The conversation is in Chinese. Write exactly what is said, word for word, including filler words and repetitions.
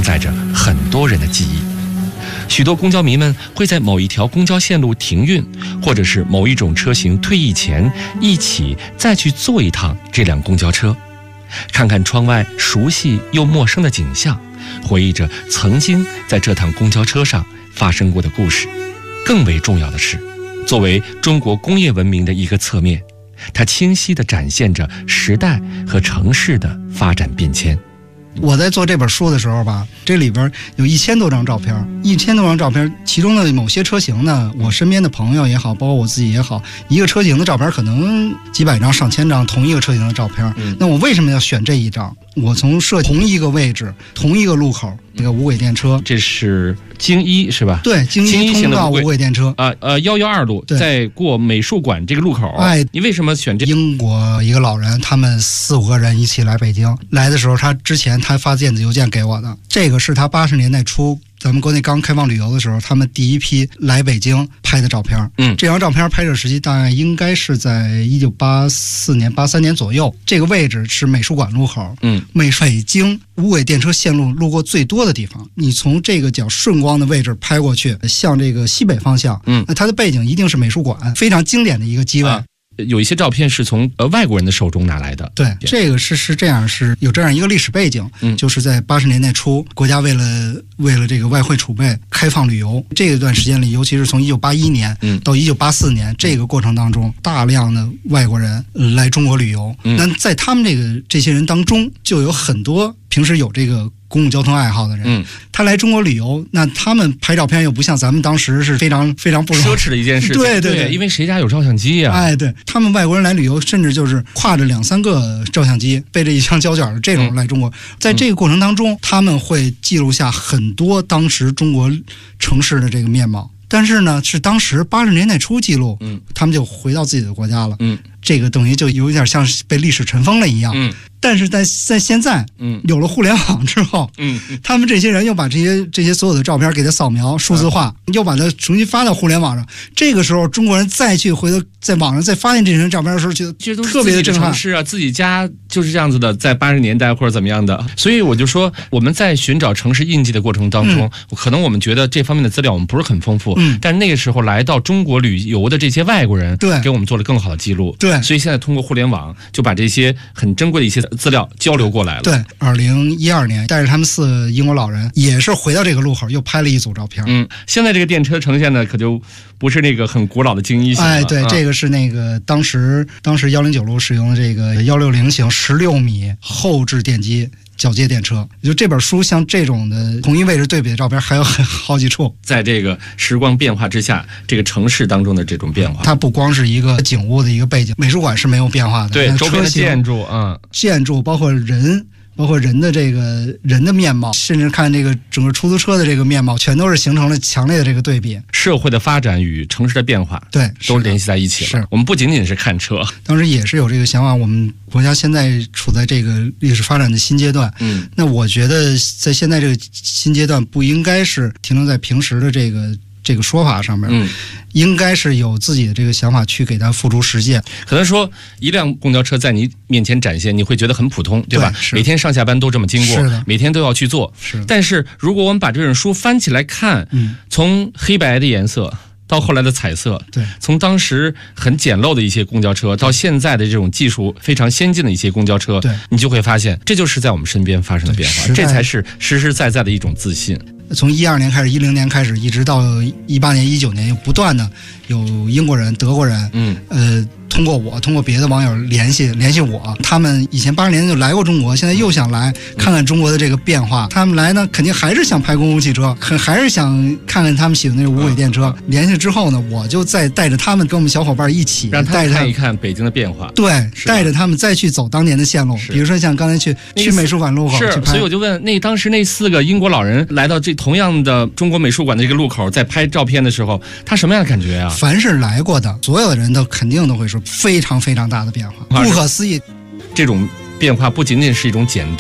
载着很多人的记忆。许多公交迷们会在某一条公交线路停运，或者是某一种车型退役前，一起再去坐一趟这辆公交车，看看窗外熟悉又陌生的景象，回忆着曾经在这趟公交车上发生过的故事。更为重要的是，作为中国工业文明的一个侧面，它清晰地展现着时代和城市的发展变迁。 我在做这本书的时候吧，这里边有一千多张照片，一千多张照片，其中的某些车型呢，我身边的朋友也好，包括我自己也好，一个车型的照片可能几百张、上千张，同一个车型的照片。嗯、那我为什么要选这一张？我从设同一个位置、同一个路口，这个无轨电车， 这是京一是吧？ 对，京一通道无轨电车啊，呃，幺幺二路，在过美术馆这个路口。哎，你为什么选这？ 英国一个老人，他们四五个人一起来北京，来的时候，他之前他发电子邮件给我的，这个是他八十年代初。咱们国内刚开放旅游的时候，他们第一批来北京拍的照片。嗯，这张照片拍摄时期大概应该是在一九八四年、八三年左右。这个位置是美术馆路口。嗯，美北京无轨电车线路路过最多的地方。你从这个角顺光的位置拍过去，向这个西北方向，嗯，那它的背景一定是美术馆，非常经典的一个机位。啊， 有一些照片是从呃外国人的手中拿来的。 对，这个是是这样，是有这样一个历史背景，嗯，就是在八十年代初，国家为了为了这个外汇储备开放旅游这一段时间里，尤其是从一九八一年到一九八四年、嗯、这个过程当中，大量的外国人来中国旅游。嗯，那在他们这个这些人当中，就有很多平时有这个公共交通爱好的人，嗯，他来中国旅游，那他们拍照片又不像咱们当时是非常非常不奢侈的一件事情， 对对 对, 对， 因为谁家有照相机呀、啊？ 哎，对，他们外国人来旅游，甚至就是挎着两三个照相机，背着一箱胶卷的这种来中国，嗯、在这个过程当中，他们会记录下很多当时中国城市的这个面貌。但是呢，是当时八十年代初记录，嗯，他们就回到自己的国家了，嗯，这个等于就有点像是被历史尘封了一样，嗯。但是在在现在，嗯，有了互联网之后，嗯，他们这些人又把这些这些所有的照片给它扫描、数字化，嗯、又把它重新发到互联网上。这个时候，中国人再去回头在网上再发现这些照片的时候，觉得特别的震撼。 是啊，自己家就是这样子的，在八十年代或者怎么样的。所以我就说，我们在寻找城市印记的过程当中，嗯、可能我们觉得这方面的资料我们不是很丰富，嗯，但那个时候来到中国旅游的这些外国人，对，给我们做了更好的记录。 对， 所以现在通过互联网，就把这些很珍贵的一些资料交流过来了。 对，二零一二年带着他们四英国老人也是回到这个路口，又拍了一组照片。 嗯，现在这个电车呈现的可就不是那个很古老的京一型了。 哎，对，啊、这个是那个当时当时幺零九路使用的这个幺六零型十六米后置电机。铰接电车，就这本书像这种的同一位置对比的照片还有很好几处。 在这个时光变化之下，这个城市当中的这种变化， 它不光是一个景物的一个背景，美术馆是没有变化的， 对，周边的建筑啊、嗯， 建筑包括人。包括人的这个人的面貌，甚至看这个整个出租车的这个面貌，全都是形成了强烈的这个对比。 社会的发展与城市的变化，对，都联系在一起了。 是， 我们不仅仅是看车， 当时也是有这个想法。我们国家现在处在这个历史发展的新阶段，嗯，那我觉得在现在这个新阶段，不应该是停留在平时的这个。这个说法上面，嗯，应该是有自己的这个想法去给它付诸实践。 可能说一辆公交车在你面前展现，你会觉得很普通，对吧？ 对， 每天上下班都这么经过， 是的， 每天都要去做。 是， 但是如果我们把这本书翻起来看，嗯，从黑白的颜色到后来的彩色， 对， 从当时很简陋的一些公交车到现在的这种技术非常先进的一些公交车，对，你就会发现这就是在我们身边发生的变化，这才是实实在在的一种自信。 从一二年开始，一零年开始，一直到一八年、一九年，又不断的有英国人、德国人，嗯，呃，通过我，通过别的网友联系联系我，他们以前八十年就来过中国，现在又想来看看中国的这个变化。他们来呢，肯定还是想拍公共汽车，还是想看看他们喜欢那个无轨电车。联系之后呢，我就再带着他们跟我们小伙伴一起， 让他们看一看北京的变化。 对，带着他们再去走当年的线路，比如说像刚才去去美术馆路口去拍。 所以我就问，那当时那四个英国老人来到这同样的中国美术馆的这个路口，在拍照片的时候，他什么样的感觉啊？ 凡是来过的所有的人都肯定都会说非常非常大的变化，不可思议。 这种变化不仅仅是一种简